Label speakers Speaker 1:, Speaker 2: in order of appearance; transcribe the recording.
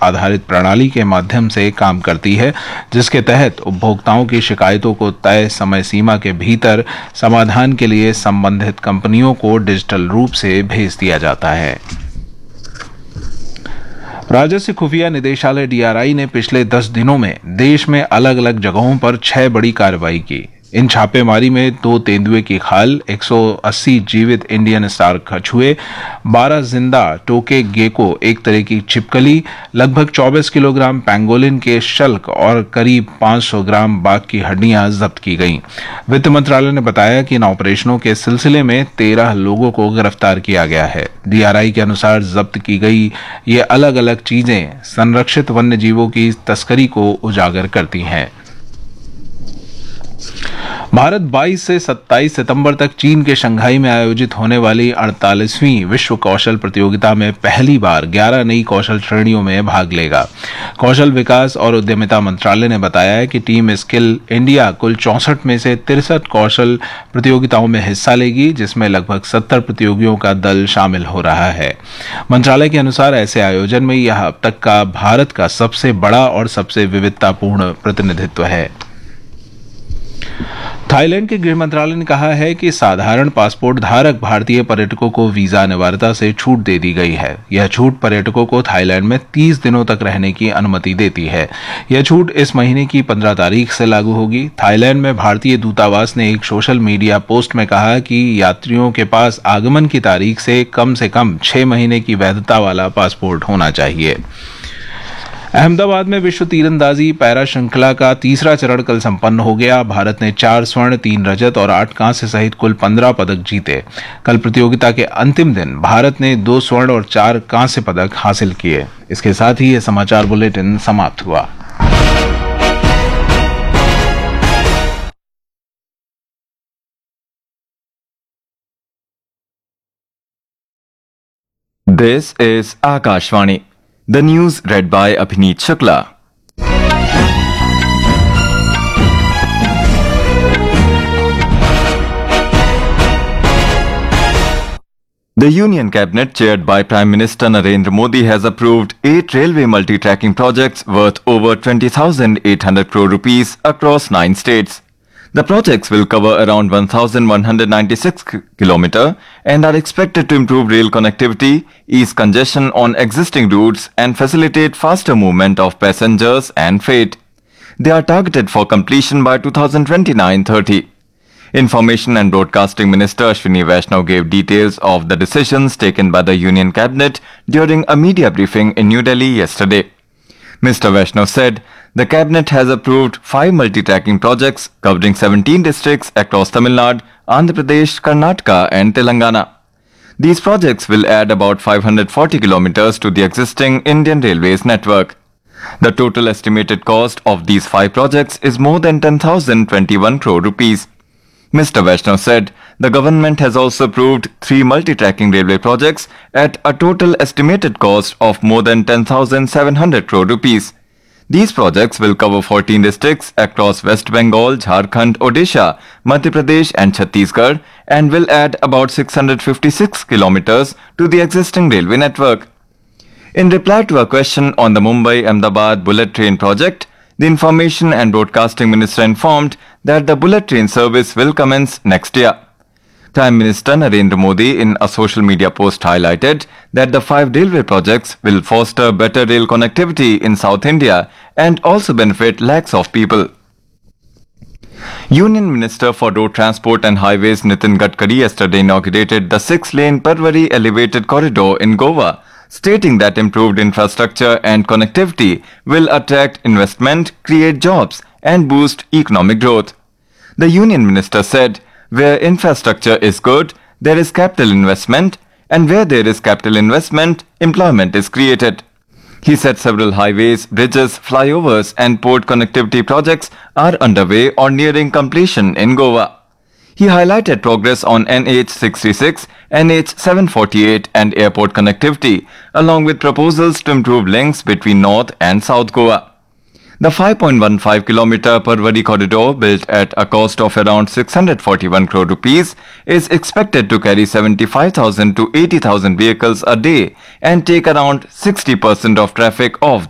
Speaker 1: आधारित प्रणाली के माध्यम से काम करती है, जिसके तहत उपभोक्ताओं की शिकायतों को तय समय सीमा के भीतर समाधान के लिए संबंधित कंपनियों को डिजिटल रूप से भेज दिया जाता है। राजस्व खुफिया निदेशालय डीआरआई ने पिछले 10 दिनों में देश में अलग अलग जगहों पर 6 बड़ी कार्रवाई की। इन छापेमारी में 2 तेंदुए की खाल, 180 जीवित इंडियन स्टार कछुए, 12 जिंदा टोके गेको, एक तरह की छिपकली, लगभग 24 किलोग्राम पैंगोलिन के शल्क और करीब 500 ग्राम बाघ की हड्डियां जब्त की गईं। वित्त मंत्रालय ने बताया कि इन ऑपरेशनों के सिलसिले में 13 लोगों को गिरफ्तार किया गया है। डीआरआई के अनुसार जब्त की गई ये अलग अलग चीजें संरक्षित वन्य जीवों की तस्करी को उजागर करती हैं। भारत 22 से 27 सितंबर तक चीन के शंघाई में आयोजित होने वाली 48वीं विश्व कौशल प्रतियोगिता में पहली बार 11 नई कौशल श्रेणियों में भाग लेगा। कौशल विकास और उद्यमिता मंत्रालय ने बताया है कि टीम स्किल इंडिया कुल 64 में से 63 कौशल प्रतियोगिताओं में हिस्सा लेगी, जिसमें लगभग 70 प्रतियोगियों का दल शामिल हो रहा है। मंत्रालय के अनुसार ऐसे आयोजन में यह अब तक का भारत का सबसे बड़ा और सबसे विविधतापूर्ण प्रतिनिधित्व है। थाईलैंड के गृह मंत्रालय ने कहा है कि साधारण पासपोर्ट धारक भारतीय पर्यटकों को वीजा अनिवार्यता से छूट दे दी गई है। यह छूट पर्यटकों को थाईलैंड में 30 दिनों तक रहने की अनुमति देती है। यह छूट इस महीने की 15 तारीख से लागू होगी। थाईलैंड में भारतीय दूतावास ने एक सोशल मीडिया पोस्ट में कहा कि यात्रियों के पास आगमन की तारीख से कम 6 महीने की वैधता वाला पासपोर्ट होना चाहिए। अहमदाबाद में विश्व तीरंदाजी पैरा श्रृंखला का तीसरा चरण कल संपन्न हो गया। भारत ने 4 स्वर्ण, 3 रजत और 8 कांस्य सहित कुल 15 पदक जीते। कल प्रतियोगिता के अंतिम दिन भारत ने 2 स्वर्ण और 4 कांस्य पदक हासिल किए। इसके साथ ही यह समाचार बुलेटिन समाप्त हुआ।
Speaker 2: This is Akashvani. The news read by Abhineet Shukla. The Union Cabinet, chaired by Prime Minister Narendra Modi, has approved 8 railway multi-tracking projects worth over 20,800 crore rupees across 9 states. The projects will cover around 1,196 km and are expected to improve rail connectivity, ease congestion on existing routes and facilitate faster movement of passengers and freight. They are targeted for completion by 2029-30. Information and Broadcasting Minister Ashwini Vaishnaw gave details of the decisions taken by the Union Cabinet during a media briefing in New Delhi yesterday. Mr. Vaishnaw said the Cabinet has approved 5 multi-tracking projects covering 17 districts across Tamil Nadu, Andhra Pradesh, Karnataka and Telangana. These projects will add about 540 kilometers to the existing Indian Railways network. The total estimated cost of these 5 projects is more than 10,021 crore rupees. Mr. Vaishnaw said the government has also approved 3 multi-tracking railway projects at a total estimated cost of more than 10,700 crore rupees. These projects will cover 14 districts across West Bengal, Jharkhand, Odisha, Madhya Pradesh and Chhattisgarh and will add about 656 kilometers to the existing railway network. In reply to a question on the Mumbai-Ahmedabad bullet train project, the Information and Broadcasting Minister informed that the bullet train service will commence next year. Prime Minister Narendra Modi in a social media post highlighted that the 5 railway projects will foster better rail connectivity in South India and also benefit lakhs of people. Union Minister for Road Transport and Highways Nitin Gadkari yesterday inaugurated the 6-lane Parwari elevated corridor in Goa, stating that improved infrastructure and connectivity will attract investment, create jobs and boost economic growth. The Union Minister said, where infrastructure is good, there is capital investment, and where there is capital investment, employment is created. He said several highways, bridges, flyovers and port connectivity projects are underway or nearing completion in Goa. He highlighted progress on NH66, NH748 and airport connectivity, along with proposals to improve links between North and South Goa. The 5.15 kilometer Parwari corridor, built at a cost of around 641 crore rupees, is expected to carry 75,000 to 80,000 vehicles a day and take around 60% of traffic off